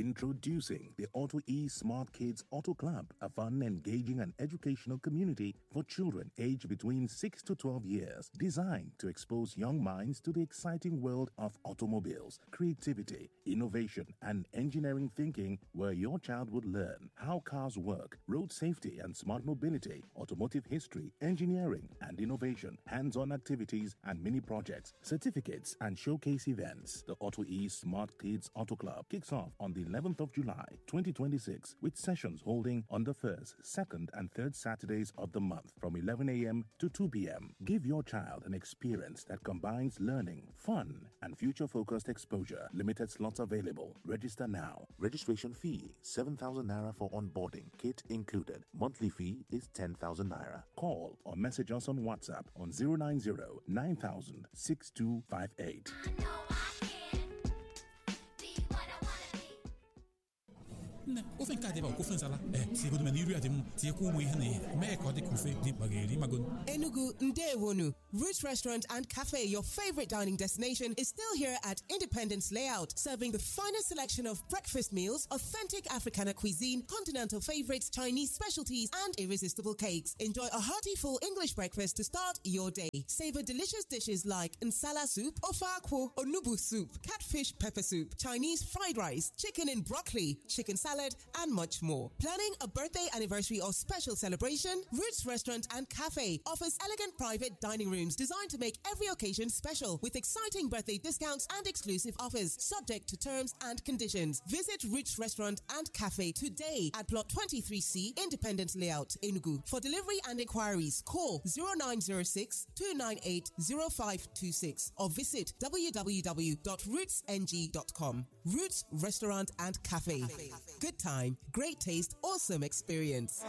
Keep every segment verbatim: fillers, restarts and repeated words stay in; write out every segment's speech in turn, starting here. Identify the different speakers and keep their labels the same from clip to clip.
Speaker 1: Introducing the Auto E Smart Kids Auto Club, a fun, engaging, and educational community for children aged between six to twelve years, designed to expose young minds to the exciting world of automobiles, creativity, innovation, and engineering thinking, where your child would learn how cars work, road safety and smart mobility, automotive history, engineering and innovation, hands-on activities and mini projects, certificates and showcase events. The Auto E Smart Kids Auto Club kicks off on the eleventh of July, twenty twenty-six, with sessions holding on the first, second, and third Saturdays of the month from eleven a.m. to two p.m. Give your child an experience that combines learning, fun, and future-focused exposure. Limited slots available. Register now. Registration fee seven thousand naira for onboarding, kit included. Monthly fee is ten thousand naira. Call or message us on WhatsApp on zero nine zero nine thousand six two five eight.
Speaker 2: ofe nke adịba ofe nsala eh si godu meni iri adịm tie kwa ụmụ ihe na ihe mee ka ọ dị ka ofe dị mkpa ga-eri magon.
Speaker 3: Enugu Ndewonu Roots Restaurant and Cafe, your favorite dining destination, is still here at Independence Layout, serving the finest selection of breakfast meals, authentic Africana cuisine, continental favorites, Chinese specialties, and irresistible cakes. Enjoy a hearty full English breakfast to start your day. Savor delicious dishes like nsala soup, ofe akwu, onubu soup, catfish pepper soup, Chinese fried rice, chicken and broccoli, chicken salad, and much more. Planning a birthday, anniversary, or special celebration? Roots Restaurant and Cafe offers elegant private dining rooms designed to make every occasion special, with exciting birthday discounts and exclusive offers, subject to terms and conditions. Visit Roots Restaurant and Cafe today at Block twenty-three C, Independence Layout, Enugu. For delivery and inquiries, call zero nine zero six two nine eight zero five two six or visit w w w dot roots n g dot com. Roots Restaurant and Cafe. Good time, great taste, awesome experience.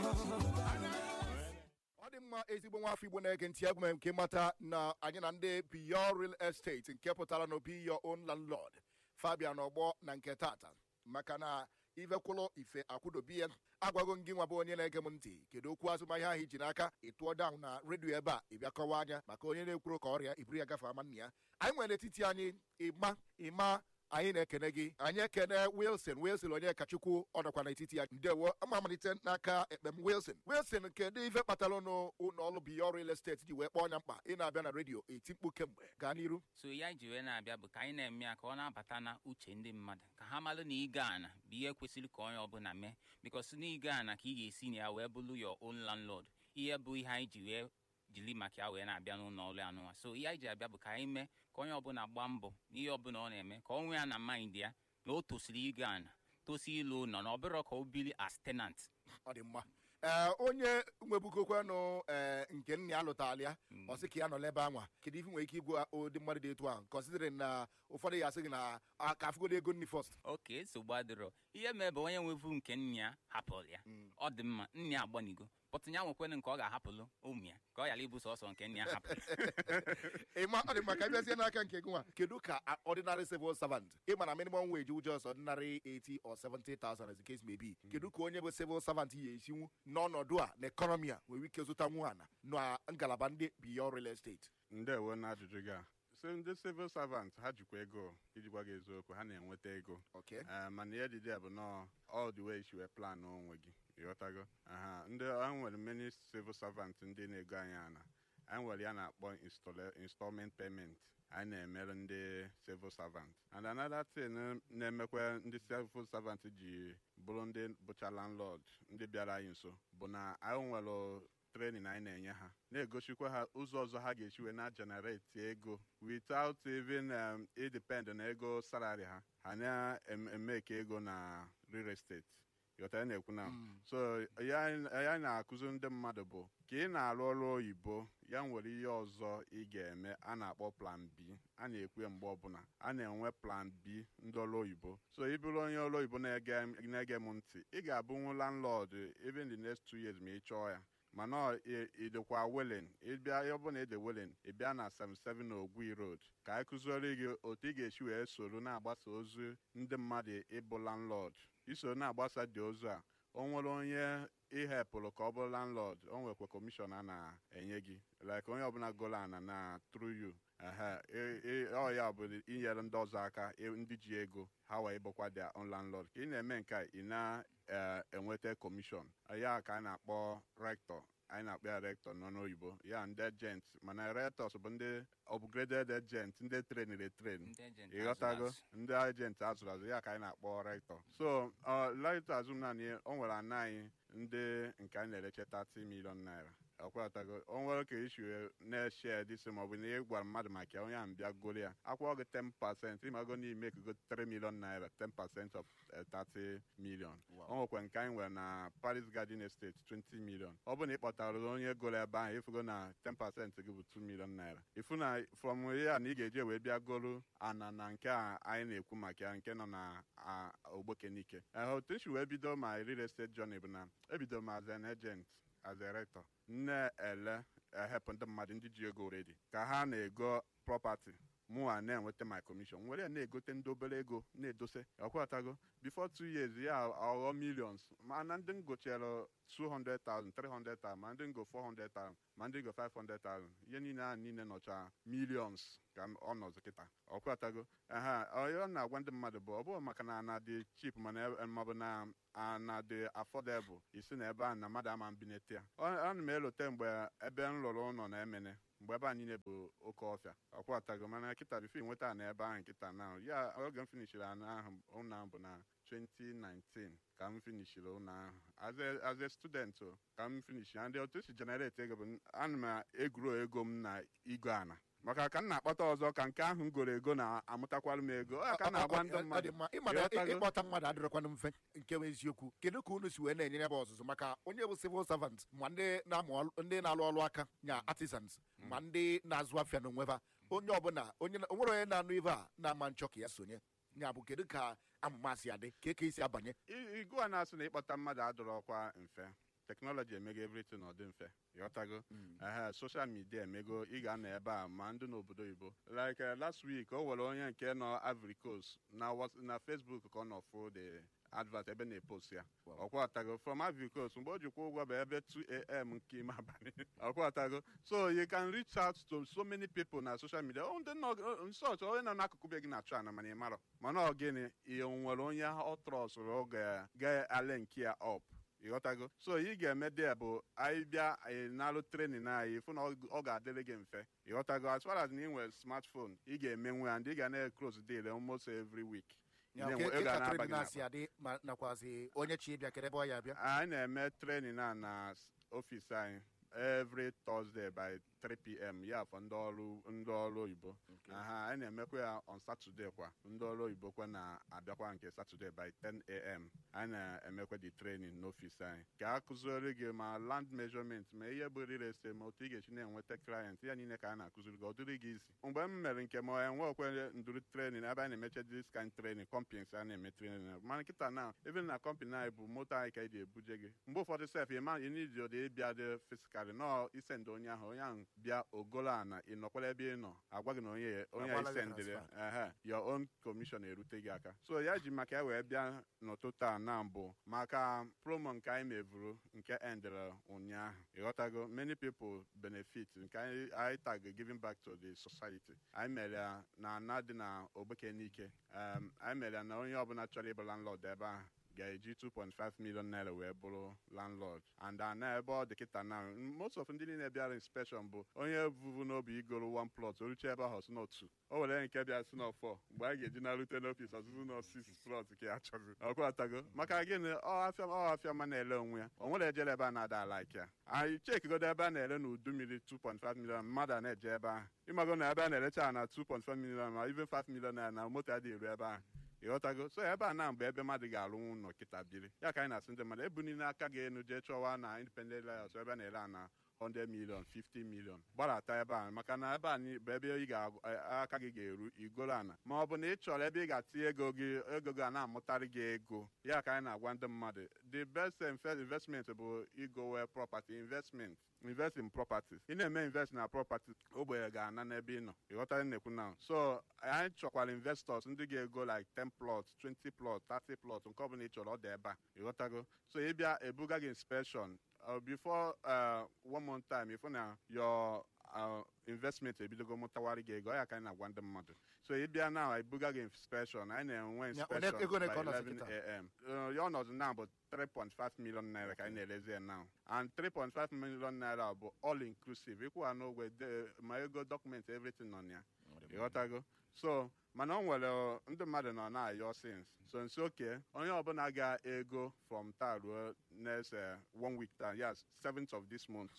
Speaker 4: Ọ dị mma ezigbo nwafọ Igbo na-ege ntị egwu m nke mata na anyị na ndị Beyond Real Estate nke pụtara no be your own landlord Fabian Ogbo na nke tata maka na ife kwụlụ ife akwụdobiye agwago ngị nwa bụ onye na-ege m ntị kedu okwu azụmahịa ahụ iji n'aka ịtụọ down na redio ebe a ịbịa kọwa anya maka onye na-ekwuru ka ọrịa iburu ya gafe ama nna ya anyị nwere etiti anyị ịma ịma anyị na-ekene gị anyị ekene Wilson Wilson onye kachukwu ọ nọkwa n'etiti ya ndewo amalite n'aka ekpem Wilson Wilson kedu ife kpatara n'ụlọ ọrụ Beyond Real Estate ji wee kpọọ ọnya mkpa ị na-abịa na redio eti mkpu kemgbe gaa n'iru.
Speaker 5: So ya ji wee na-abịa bụ ka anyị na-eme ya ka ọ na-abata na uche ndị mmadụ ka ha malụ na ịga ana bụ ihe kwesịrị ka onye ọbụla mee because na ịga ana ka ị ga-esi na ya wee bụrụ your own landlord. Ihe bụ ihe anyị ji wee jili maka ya wee na-abịa n'ụlọ ọrụ anụwa. So ihe anyị ji abịa bụ ka anyị mee ka onye ọbụla gbaa mbọ n'ihe ọbụla ọ na-eme ka ọ nwee ya na mind ya na o tosiri ịga ana tosi ilu ụlọ na ọ bụrụ ka o bili as tenant.
Speaker 4: Ọ dị mma ee onye nwebukokwanụ ee nke nna ya lụtara ya ọ sị ka ya nọ n'ebe anwa kedu ife nwere ike igwe ụdị mmadụ dị etu ahụ considering na ụfọdụ ya asị gị na ka afụgodo ego nni first.
Speaker 5: Okay, so gbadoro ihe mee bụ onye nwevu nke nna ya hapụrụ ya ọ dị mma nna ya agbanigo pọtụ ya nwekwenụ nke ọ ga-ahapụlụ ụmụ ya ka ọ yala ibu sọsọ nke nna ya hapụrụ.
Speaker 4: ịma ọ dị maka ịbịazie n'aka nke gị nwa kedu ka ordinary civil servant ịma na minimum wage ụjọ ọsọ ordinary eighty or seventy thousand as the case may be kedu ka onye bụ civil servant ya esinwu n'ọnọdụ a na ekọnọmi a nwere ike zụta nwu ana na ngalaba ndị Beyond Real Estate?
Speaker 6: Ndewo na ajụjụ gị a so ndị civil servant ha jikwa ego iji gwa gị eziokwu ha na-enweta ego mana ihe dịdị a bụ nọ all the way isi wee plan onwe gị ịghọtago aha ndị a nwere many civil servant ndị na-ego anyị ana anyị nwere ya na-akpọ installment payment anyị na-emere ndị civil servant and another thing na-emekwa ndị civil servant ji bụrụ ndị bụcha landlord ndị bịara anyị nso bụ na anyị nwere training anyị na-enye ha na-egosikwa ha ụzọ ọzọ ha ga-echiwe na generate ego without even um, depend na ego salary ha ha na-eme ka ego na real estate yọta na-ekwu na so ya na-akụzi ndị mmadụ bụ ka ị na-arụ ọrụ oyibo ya nwere ihe ọzọ ị ga-eme a na-akpọ plan B a na-ekwe mgbe ọbụla a na-enwe plan B ndị ọrụ oyibo so ị bụrụ onye ọrụ oyibo na-ege m ntị ị ga-abụnwu landlord even the next two years ma ị chọọ ya mana ịdịkwa willing ịbịa ọbụla ịdị willing ịbịa na seventy-seven Ogwi Road ka anyị kụziere gị otu ị ga-esi wee soro na-agbasa ozi ndị mmadụ ịbụ landlord iso na-agbasa dị ozu a o nwere onye ihepụrụ ka ọ bụrụ landlord o nwekwa commission a na-enye gị like onye ọbụla gola ana na through you ehe ọ ya bụ inyere ndị ọzọ aka ndị ji ego ha wee bụkwa their own landlord ka ị na-eme nke a ị na-enweta kọmishọn ya ka a na-akpọ rector anyị na-akpọ ya rector nọ n'oyibo ya ndị agent mana rectors bụ ndị upgraded agent ndị trainere train ịghọtago ndị agent azụrụ azụ ya ka anyị na-akpọ rector so rector azụ naanị o nwere ana anyị ndị nke anyị na-ereche thirty million naira ọkwatago o nwere ka isi na-eshe disi maọbụ na ị gwara mmadụ maka onye ahụ bịa goro ya akwụọ gị ten percent ịmago n'ime ekugo three million naira ten percent of thirty million o nwekwa nke anyị nwere na Paris Garden Estate twenty million ọ bụ na ị kpọtara onye goro ebe ahụ ịfụgo na ten percent gị bụ two million naira ịfụ na from ya na ị ga-eji wee bịa goro ana na nke a anyị na-ekwu maka ya nke nọ na Ogbokenike otu isi wee bido ma real estate journey bụ na ebido m as an agent as a rector na-ele ehepụ ndị mmadụ ndị ji ego redi ka ha na-ego property mụnwa na-enweta my commission nwere na-egote ndị obere ego na-edose ọkwatago before two years ya aghọ millions mana ndị ngochara two hundred thousand three hundred thousand ma ndị ngo four hundred thousand ma ndị ngo five hundred thousand ihe niile ahụ niile nọcha millions ka ọ nọzụ kịta ọkwatago aha ọ na-agwa ndị mmadụ bụ ọ bụrụ maka na ana dị cheap mana maọbụ na ana dị affordable isi na ebe a na mmadụ ama mbinete ya ana m elote mgbe ebe m lụrụ ụlọ na emene mgbe ebe a niile bụ oke ọfịa ọkwatago mana kịta bifo nweta na ebe ahụ nkịta na ya oge m finishiri ụlọ ahụ bụ na twenty nineteen ka m finishiri ụlọ ahụ as a student ka m finishi ndị otu esi generate ego bụ ana m egwuro ego m na igwe ana maka ka m na-akpọta ọzọ ka nke ahụ m goro ego na-amụtakwalụ m ego ka m na-agwa ndị mmadụ
Speaker 4: ịkpọta mmadụ adịrọkwanụ mfe nke bụ eziokwu kedu ka unu si wee na-enye ebe ọzụzụ maka onye bụ civil servant ma ndị na-alụ ọrụ aka nya artisans ma ndị na-azụ afịa n'onweba onye ọbụla onwere onye na-anụ ibe a na-ama nchọ ka ya sonye ya bụ kedu ka amụma si adị ka eke isi abanye
Speaker 6: igu a na-asụ na ịkpọta mmadụ adịrọkwa mfe teknọlọji emego everything ọ dị mfe ịghọtago ehe social media emego ị ga-anọ ebe a ma ndị n'obodo oyibo like last week o nwere onye nke nọ Ivory Coast na Facebook ka ọ nọ fụ the advert ebe na-epost ya ọkwatago from Ivory Coast mgbe o jikwa ụgwọ bụ ebe two a m nke ime abalị ọkwatago so you can reach out to so many people na social media ndị nsọch onye nọ n'akụkụ be gị na-achụ ana mana ị marọ mana ọ gịnị ihe nwere onye ọ trọsụrụ oge ga-ale nke ya up ịghọtago so ị ga-eme dị bụ anyị bịa anyị na-alụ trenin anyị fụ na ọ ga-adịrị gị mfe ịghọtago as far as na ị nwere smartphone ị ga-eme nwe ya ndị ị ga na-close deal almost every week anyị na-eme trenin a na ọfisi anyị every Thursday by three p m ya for ndị ọrụ ndị ọrụ oyibo aha anyị na-emekwa ya on Saturday kwa ndị ọrụ oyibo kwa na-abịakwa nke Saturday by ten a m anyị na-emekwa the training n'ọfisi anyị ka a kụziere gị ma land measurement ma ihe bụ real estate ma otu ị ga-esi na-enweta client ya niile ka a na-akụziri gị ọ dịrị gị isi mgbe m mere nke ma enwe okwe ndụrụ training ebe anyị na-emeche this kind training companies a na-eme training mana nkịta na even na company anyị bụ moto anyị ka anyị ga-ebuje gị mgbe ụfọdụ sef ịma ịnidi dị ịbịa dị fisikali nọ isend onye ahụ onye ahụ bịa ogolo ana ị nọkwara ebe ị nọ agwa gị na onye onye isendịrị ehe your own commission erute gị aka so ya ji maka ya wee bịa n'ụtụtụ a na mbụ maka promo nke anyị mevuru nke endere ụnyaahụ ịghọtago many people benefit nke anyị tag giving back to the society anyị mere ya na ana dị na Ogbokenike anyị mere ya na onye ọbụla chọrọ ịbụ landlord ebe ahụ ga-eji two point five million naira wee bụrụ landlord and ana ebe ọ dị kịta na most of ndị niile bịara inspection bụ onye vuvu n'obi igoro one plot oruche ebe ahụ si n'otu o were nke bịa si n'ọfọ mgbe anyị ga-eji na-arute n'ọfis ọzụzụ nọ six plot ka ya chọzi ọkwatago maka gịnị ọ afịa ma na-ele onwe ya o nwere ejere ebe a na-ada alaik ya anyị chekigodo ebe a na-ele na udu mmiri two point five million mmadụ a na-eje ebe ahụ ịmago na ebe a na-elecha na two point five million ma even five million naira na moto adịghị eru ebe ahụ ịghọtago so ebe a na mgbe ebe mmadụ ga-alụ ụlọ kịta biri ya ka anyị na-asị ndị mmadụ ebu niile aka ga-enu jee chọwa na independent layers ebe a na-ele a na one hundred million fifty million gbarata ebe a maka na ebe a bụ ebe ị ga-aka gị ga-eru igoro ana ma ọ bụ na ị chọrọ ebe ị ga-atinye ego gị ego gị a na-amụtarị gị ego ya ka anyị na-agwa ndị mmadụ the best investment bụ igowe property investment invest in properties ị na-eme invest na property ogbenye ga-ana n'ebe ị nọ ịghọtara na-ekwu na so anyị chọkwara investors ndị ga-ego like ten plot twenty plot thirty plot nke ọbụla ị chọrọ ọ dị ebe a ịghọtago so ịbịa ebuga gị inspection Uh, before uh, one month time, if na your investment ebidogo mụtawara gị ego ọ ya ka anyị na-agwa ndị mmadụ so ị bịa na ebuga gị inspection anyị na-enwe inspection by eleven a m ya ọnọdụ na bụ three point five million naira ka anyị na-elezi ya now and three point five million naira bụ all inclusive ịkwụha n'ogwe ma ego document everything nọ na ya ịghọtago so mana o nwere ndị mmadụ nọ na-ayọ sins so nso oke onye ọbụla ga-ego from taa ruo next one week taa yes seventh of this month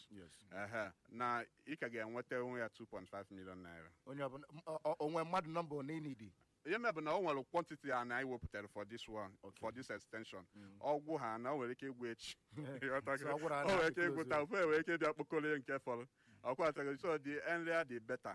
Speaker 6: na ị ka ga-enweta onwe ya two point five million naira
Speaker 4: onye ọbụla onwe mmadụ nọmba one n'idi
Speaker 6: ihe mebụ na o nwere quantity a na anyị wepụtara for this one for this extension ọgwụ ha na o nwere ike igwu echi o nwere ike igwu taa ofe nwere ike dị akpụkọrọ nke fọrọ ọkwatago so the earlier the better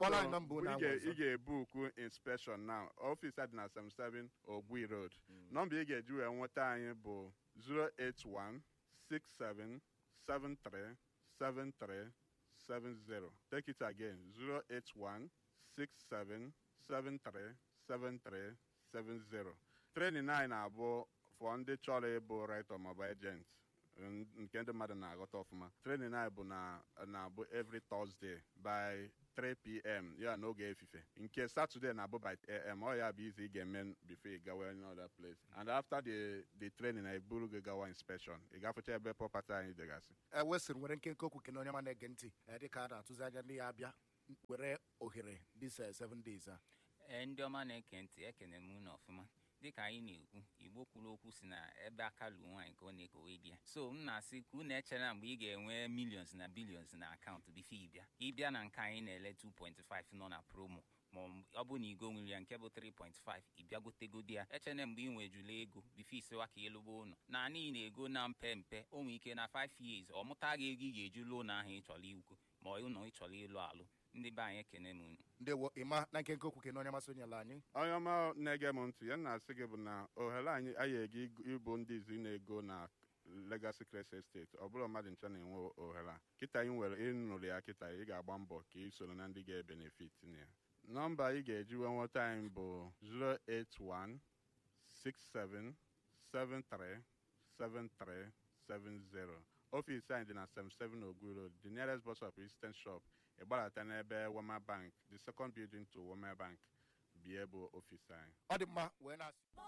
Speaker 6: ị ga-ebuku inspection now office dị na seventy-seven Ogui Road nọmba ị ga-eji wee nweta anyị bụ zero eight one six seven seven three seven three seven zero. Take it again zero eight one six seven seven three seven three seven zero. Training nine abụ for ndị chọrọ ịbụ writer maọbụ agent nke ndị mmadụ na-aghọta ọfụma training anyị bụ na-abụ every Thursday by three p m ya n'oge efife nke Saturday na-abụ by eight a m ọ ya bụ izi ị ga-eme before ị gawa another place and after the the training I buru gị gawa inspection ị ga-afụcha ebe property anyị dịgasị
Speaker 4: ewesịrị nwere nke nke okwu kene onye ma na-ege ntị dịka a na-atụzi anya ndị ya abịa were ohere this seven days a
Speaker 5: ndị ọma na-eke ntị ekene m unu ọfụma dịka anyị na-ekwu Igbo kwuru okwu si na ebe aka lu nwaanyị ka ọ na-ekowe di ya so m na-asị ka unu echere mgbe ị ga-enwe millions na billions na akaụntụ bifo ịbịa ịbịa na nke anyị na-ele two point five nọ na promo ma ọ bụ na igo nwere ya nke bụ three point five ịbịa gotegodi ya echere mgbe ị nwejula ego bifo isiwa ka ịlụba ụlọ na anyị na-ego na mpe mpe o nwere ike na five years ọ mụta gị ego ị ga-eji lụọ na ahụ ị chọrọ ikwu ma ụlọ ị chọrọ ịlụ alụ ndị be anyị ekene m unu
Speaker 4: ndewo ịma na nke nke okwu kene onye masị onyela anyị
Speaker 6: onye ọma na-ege m ntị ya na-asị gị bụ na ohere anyị anyị ege ịbụ ndị izi na-ego na Legacy Crest Estate ọ bụrụ mmadụ ncha na-enwe ohere a kịta ị nwere ịnụrụ ya kịta ị ga-agba mbọ ka ị soro na ndị ga-ebenefit na ya nọmba ị ga-eji wee nweta anyị bụ zero eight one six seven seven three seven three seven zero. Office anyị dị na seventy-seven Ogui Road, the nearest bus stop is Eastern Shop. Ịgbadata n'ebe Wema Bank, the second building to Wema Bank, bụ ebe office anyị.
Speaker 4: Ọ dị mma wee na